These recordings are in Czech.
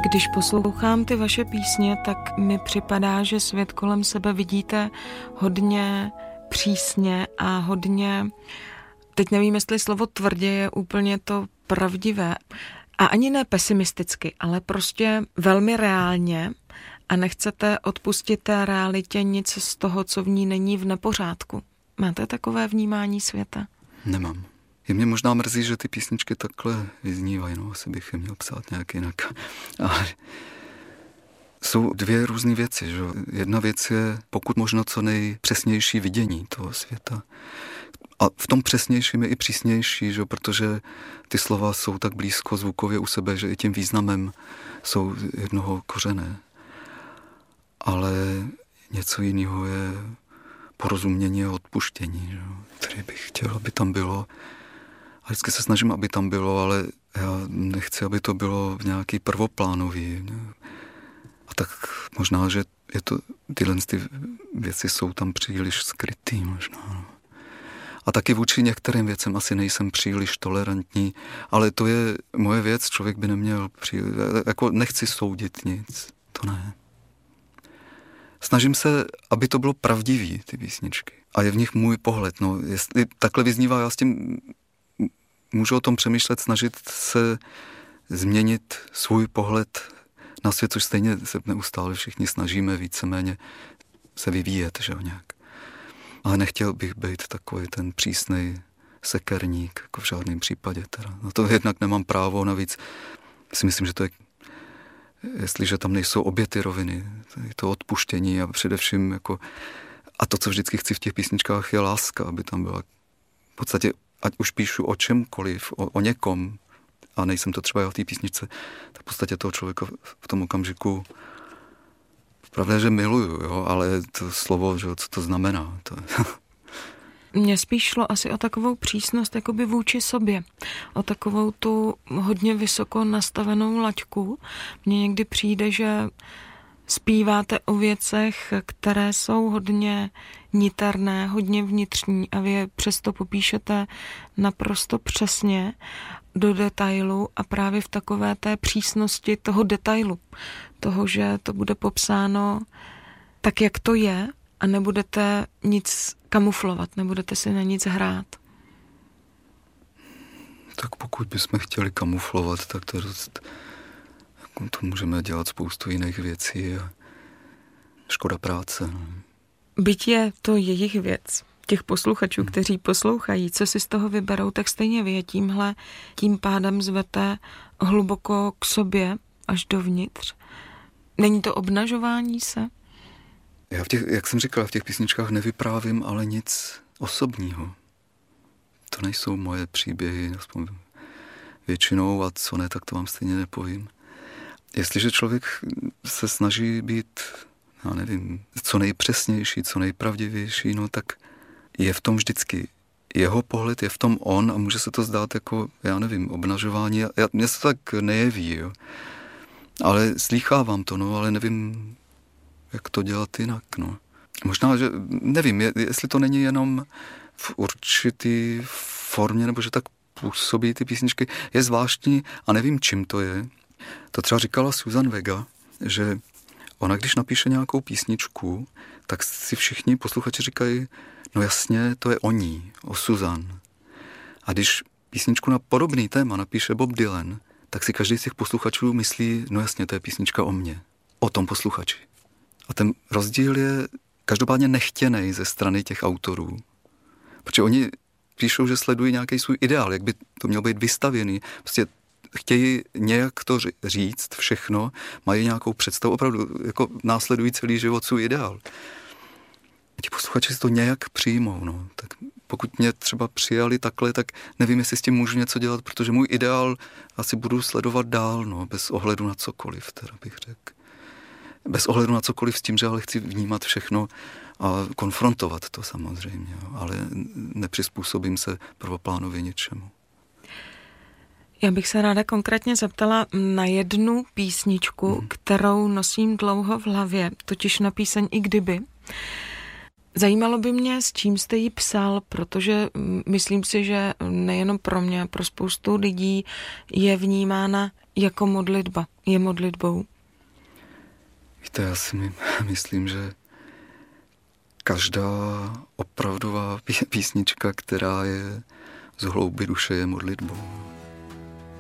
Když poslouchám ty vaše písně, tak mi připadá, že svět kolem sebe vidíte hodně přísně a hodně, teď nevím, jestli slovo tvrdě je úplně to pravdivé, a ani ne pesimisticky, ale prostě velmi reálně a nechcete odpustit té realitě nic z toho, co v ní není v nepořádku. Máte takové vnímání světa? Nemám. Je mě možná mrzí, že ty písničky takhle vyznívají, no asi bych je měl psát nějak jinak. Ale jsou dvě různé věci, že? Jedna věc je pokud možno co nejpřesnější vidění toho světa. A v tom přesnějším je i přísnější, že? Protože ty slova jsou tak blízko zvukově u sebe, že i tím významem jsou jednoho kořené. Ale něco jiného je porozumění a odpuštění, že? Který bych chtěl, aby tam bylo. A vždycky se snažím, aby tam bylo, ale já nechci, aby to bylo nějaký prvoplánový. A tak možná, že je to, tyhle ty věci jsou tam příliš skrytý možná. A taky vůči některým věcem asi nejsem příliš tolerantní, ale to je moje věc, člověk by neměl jako nechci soudit nic, to ne. Snažím se, aby to bylo pravdivý, ty písničky. A je v nich můj pohled, no, jestli takhle vyznívá, já s tím můžu o tom přemýšlet, snažit se změnit svůj pohled na svět, což stejně se neustále všichni snažíme víceméně se vyvíjet, že jo, nějak. Ale nechtěl bych být takový ten přísnej sekerník, jako v žádném případě teda. Na to jednak nemám právo, navíc si myslím, že to je, jestliže tam nejsou obě ty roviny, to odpuštění a především jako, a to, co vždycky chci v těch písničkách, je láska, aby tam byla v podstatě, ať už píšu o čemkoliv, o někom, a nejsem to třeba já v té písničce, tak v podstatě toho člověka v tom okamžiku pravda, že miluju, jo, ale to slovo, že, co to znamená. To... Mně spíš šlo asi o takovou přísnost jakoby vůči sobě, o takovou tu hodně vysoko nastavenou laťku. Mně někdy přijde, že zpíváte o věcech, které jsou hodně niterné, hodně vnitřní a vy je přesto popíšete naprosto přesně do detailu a právě v takové té přísnosti toho detailu. Toho, že to bude popsáno tak, jak to je a nebudete nic kamuflovat, nebudete si na nic hrát. Tak pokud bychom chtěli kamuflovat, tak to můžeme dělat spoustu jiných věcí a škoda práce. Byť je to jejich věc, těch posluchačů, kteří poslouchají, co si z toho vyberou, tak stejně vy je tím pádem zvete hluboko k sobě až dovnitř. Není to obnažování se? Já jak jsem říkal, v těch písničkách nevyprávím ale nic osobního. To nejsou moje příběhy, aspoň většinou, a co ne, tak to vám stejně nepovím. Jestliže člověk se snaží být, já nevím, co nejpřesnější, co nejpravdivější, no tak je v tom vždycky jeho pohled, je v tom on a může se to zdát jako, já nevím, obnažování. Mně se to tak nejeví, jo. Ale slýchávám to, no, ale nevím, jak to dělat jinak, no. Možná, že nevím, jestli to není jenom v určitý formě, nebo že tak působí ty písničky, je zvláštní a nevím, čím to je. To třeba říkala Suzanne Vega, že ona, když napíše nějakou písničku, tak si všichni posluchači říkají, no jasně, to je o ní, o Suzanne. A když písničku na podobný téma napíše Bob Dylan, tak si každý z těch posluchačů myslí, no jasně, to je písnička o mně, o tom posluchači. A ten rozdíl je každopádně nechtěnej ze strany těch autorů. Protože oni píšou, že sledují nějaký svůj ideál, jak by to mělo být vystavěný. Prostě chtějí nějak to říct všechno, mají nějakou představu, opravdu jako následují celý život svůj ideál. Ti posluchači si to nějak přijmou, no. Tak pokud mě třeba přijali takhle, tak nevím, jestli s tím můžu něco dělat, protože můj ideál asi budu sledovat dál, no, bez ohledu na cokoliv, teda bych řekl. Bez ohledu na cokoliv s tím, že ale chci vnímat všechno a konfrontovat to samozřejmě, jo, ale nepřizpůsobím se prvoplánově ničemu. Já bych se ráda konkrétně zeptala na jednu písničku, kterou nosím dlouho v hlavě, totiž na píseň I kdyby. Zajímalo by mě, s čím jste ji psal, protože myslím si, že nejenom pro mě, pro spoustu lidí je vnímána jako modlitba, je modlitbou. Víte, já si myslím, že každá opravdová písnička, která je z hloubi duše, je modlitbou.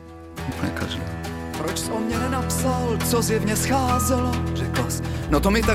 Úplně každá. Proč jsi o mě nenapsal, co zjevně scházelo? Řekla jsi, no to mi tak